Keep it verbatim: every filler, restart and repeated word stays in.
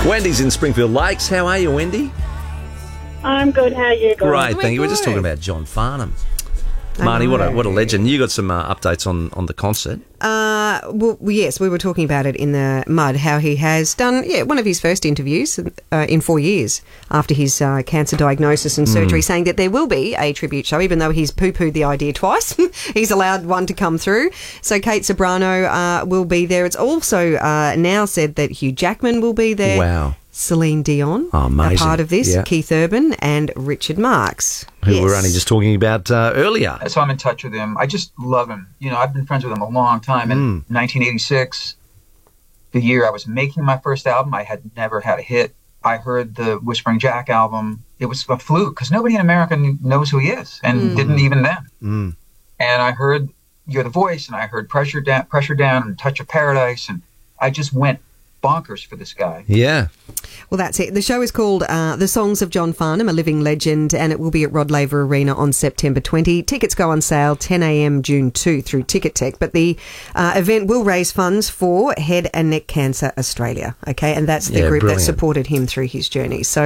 Wendy's in Springfield Lakes. How are you, Wendy? I'm good. How are you guys? Great, thank you. We're just talking about John Farnham. Marnie, what a, what a legend. You got some uh, updates on, on the concert. Uh, well, yes, we were talking about it in the mud, how he has done, yeah, one of his first interviews uh, in four years after his uh, cancer diagnosis and surgery, mm. saying that there will be a tribute show, even though he's poo-pooed the idea twice. He's allowed one to come through. So Kate Ceberano uh, will be there. It's also uh, now said that Hugh Jackman will be there. Wow. Celine Dion, oh, amazing. a part of this, yeah. Keith Urban and Richard Marx. Who yes. we were only just talking about uh, earlier. So I'm in touch with him. I just love him. You know, I've been friends with him a long time. In mm. nineteen eighty-six, the year I was making my first album, I had never had a hit. I heard the Whispering Jack album. It was a fluke because nobody in America knows who he is and mm. didn't even then. Mm. And I heard You're the Voice, and I heard Pressure Down, Pressure Down and Touch of Paradise, and I just went bonkers for this guy. Yeah. Well, that's it. The show is called uh, The Songs of John Farnham, A Living Legend, and it will be at Rod Laver Arena on September twentieth. Tickets go on sale ten a.m. June second through Ticket Tech, but the uh, event will raise funds for Head and Neck Cancer Australia, okay? And that's the yeah, group brilliant. that supported him through his journey. So